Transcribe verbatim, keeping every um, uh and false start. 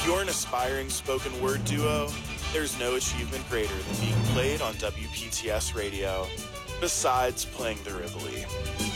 you're an aspiring spoken word duo, there's no achievement greater than being played on W P T S Radio, besides playing the Rivoli.